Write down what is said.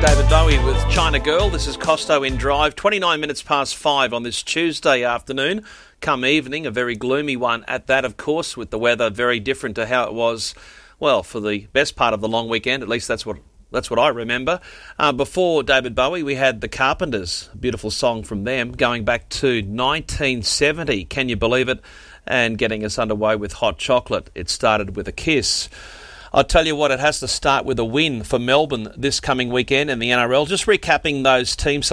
David Bowie with China Girl. This is Costo in Drive. 29 minutes past 5 on this Tuesday afternoon. Come evening, a very gloomy one at that, of course, with the weather very different to how it was, well, for the best part of the long weekend. At least that's what I remember. Before David Bowie, we had the Carpenters, a beautiful song from them, going back to 1970. Can you believe it? And getting us underway with Hot Chocolate. It started with a kiss. I'll tell you what, it has to start with a win for Melbourne this coming weekend in the NRL. Just recapping those teams.